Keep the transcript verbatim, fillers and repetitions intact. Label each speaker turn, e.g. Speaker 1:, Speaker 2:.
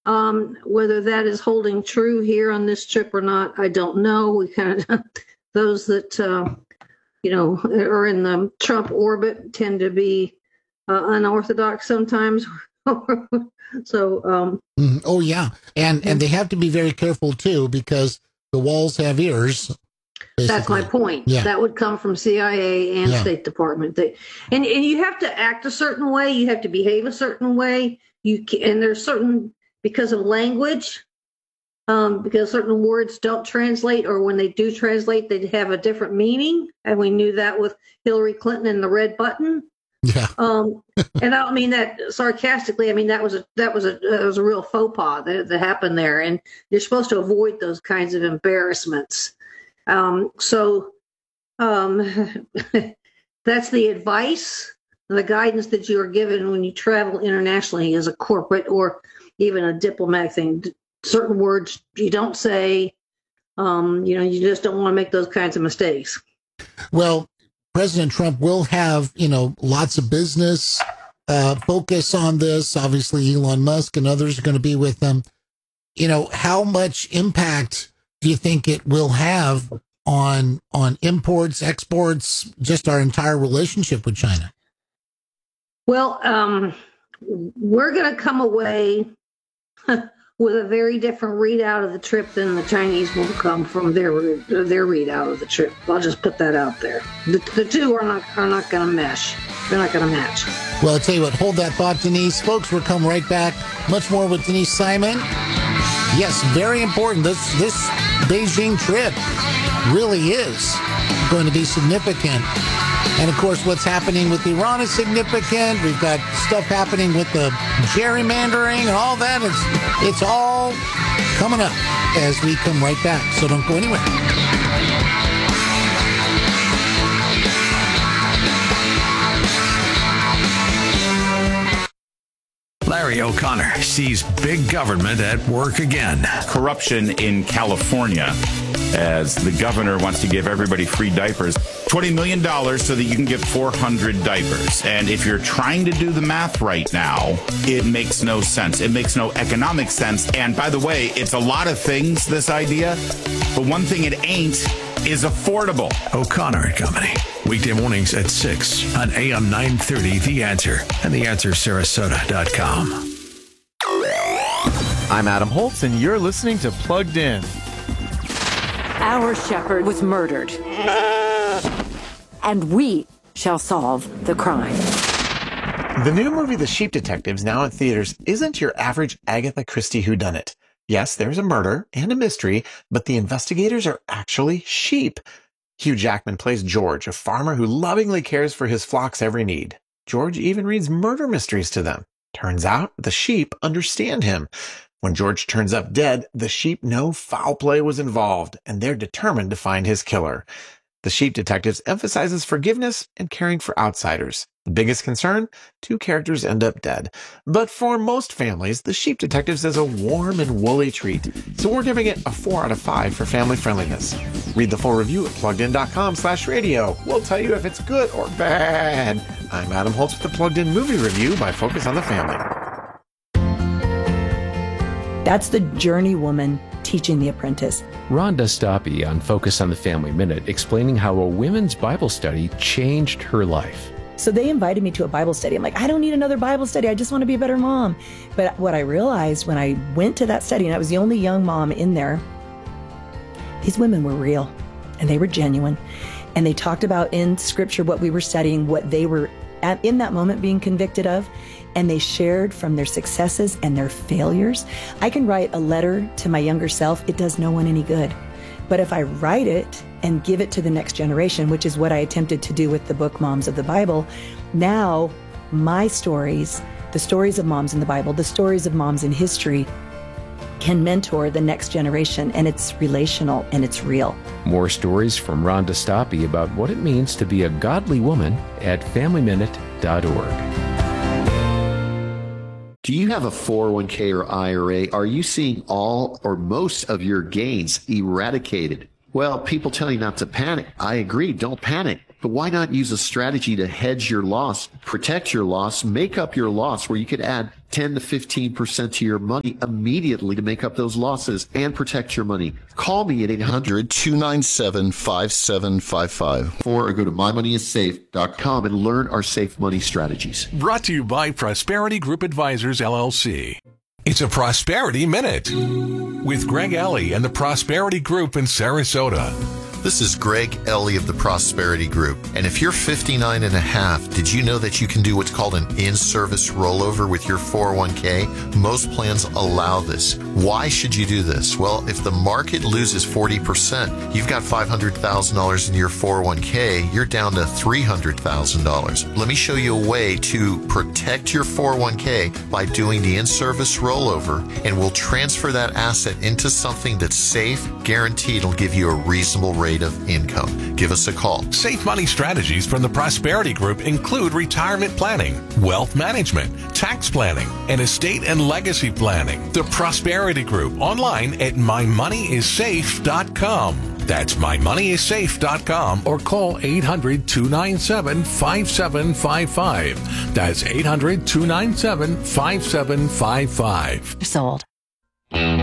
Speaker 1: Um, whether that is holding true here on this trip or not, I don't know. We kind of, those that, uh, you know, are in the Trump orbit tend to be uh, unorthodox sometimes. so, um,
Speaker 2: mm, oh, yeah. And, and they have to be very careful, too, because the walls have ears. Basically.
Speaker 1: That's my point.
Speaker 2: Yeah.
Speaker 1: That would come from C I A and yeah. State Department. They, and, and you have to act a certain way. You have to behave a certain way. You can, and there's certain, because of language, um, because certain words don't translate, or when they do translate, they have a different meaning. And we knew that with Hillary Clinton and the red button.
Speaker 2: Yeah.
Speaker 1: Um, and I don't mean that sarcastically. I mean, that was a, that was a, that was a real faux pas that, that happened there. And you're supposed to avoid those kinds of embarrassments. Um, so um, that's the advice, the guidance that you are given when you travel internationally as a corporate or even a diplomatic thing. Certain words you don't say, um, you know, you just don't want to make those kinds of mistakes.
Speaker 2: Well, President Trump will have, you know, lots of business uh, focus on this. Obviously, Elon Musk and others are going to be with them. You know, how much impact do you think it will have on on imports, exports, just our entire relationship with China?
Speaker 1: Well, um, we're going to come away with a very different readout of the trip than the Chinese will come from their their readout of the trip. I'll just put that out there. The, the two are not are not going to mesh. They're not going to match.
Speaker 2: Well, I'll tell you what. Hold that thought, Denise. Folks, we'll come right back. Much more with Denise Simon. Yes, very important. This this Beijing trip really is going to be significant. And, of course, what's happening with Iran is significant. We've got stuff happening with the gerrymandering and all that. It's, it's all coming up as we come right back. So don't go anywhere.
Speaker 3: Larry O'Connor sees big government at work again.
Speaker 4: Corruption in California, as the governor wants to give everybody free diapers. twenty million dollars so that you can get four hundred diapers. And if you're trying to do the math right now, it makes no sense. It makes no economic sense. And by the way, it's a lot of things, this idea, but one thing it ain't is affordable.
Speaker 3: O'Connor and Company. Weekday mornings at six on A M nine thirty, The Answer, and the answer sarasota dot com.
Speaker 5: I'm Adam Holtz, and you're listening to Plugged In.
Speaker 6: Our shepherd was murdered, and we shall solve the crime.
Speaker 5: The new movie, The Sheep Detectives, now in theaters, isn't your average Agatha Christie whodunit. Yes, there's a murder and a mystery, but the investigators are actually sheep. Hugh Jackman plays George, a farmer who lovingly cares for his flock's every need. George even reads murder mysteries to them. Turns out the sheep understand him. When George turns up dead, the sheep know foul play was involved, and they're determined to find his killer. The Sheep Detectives emphasizes forgiveness and caring for outsiders. The biggest concern? Two characters end up dead. But for most families, The Sheep Detectives is a warm and woolly treat, so we're giving it a four out of five for family friendliness. Read the full review at pluggedin.com slash radio. We'll tell you if it's good or bad. I'm Adam Holtz with the Plugged In Movie Review by Focus on the Family.
Speaker 7: That's the journey woman teaching the apprentice.
Speaker 8: Rhonda Stoppe on Focus on the Family Minute, explaining how a women's Bible study changed her life.
Speaker 7: So they invited me to a Bible study. I'm like, I don't need another Bible study. I just want to be a better mom. But what I realized when I went to that study, and I was the only young mom in there, these women were real and they were genuine. And they talked about in scripture what we were studying, what they were at, in that moment being convicted of. And they shared from their successes and their failures. I can write a letter to my younger self. It does no one any good. But if I write it and give it to the next generation, which is what I attempted to do with the book Moms of the Bible, now my stories, the stories of moms in the Bible, the stories of moms in history, can mentor the next generation, and it's relational and it's real.
Speaker 8: More stories from Rhonda Stoppe about what it means to be a godly woman at family minute dot org.
Speaker 9: Do you have a four oh one k or I R A? Are you seeing all or most of your gains eradicated? Well, people tell you not to panic. I agree. Don't panic. But why not use a strategy to hedge your loss, protect your loss, make up your loss, where you could add ten to fifteen percent to your money immediately to make up those losses and protect your money? Call me at eight hundred, two nine seven, five seven five five or go to my money is safe dot com and learn our safe money strategies.
Speaker 3: Brought to you by Prosperity Group Advisors, L L C. It's a Prosperity Minute with Greg Ellie and the Prosperity Group in Sarasota.
Speaker 10: This is Greg Ellie of the Prosperity Group. And if you're fifty-nine and a half, did you know that you can do what's called an in-service rollover with your four oh one k? Most plans allow this. Why should you do this? Well, if the market loses forty percent, you've got five hundred thousand dollars in your four oh one k, you're down to three hundred thousand dollars. Let me show you a way to protect your four oh one k by doing the in-service rollover, and we'll transfer that asset into something that's safe, guaranteed, will give you a reasonable rate of income. Give us a call.
Speaker 3: Safe money strategies from the Prosperity Group include retirement planning, wealth management, tax planning, and estate and legacy planning. The Prosperity Group, online at my money is safe dot com. That's my money is safe dot com or call eight hundred, two nine seven, five seven five five. That's eight hundred, two nine seven, five seven five five.
Speaker 6: Sold.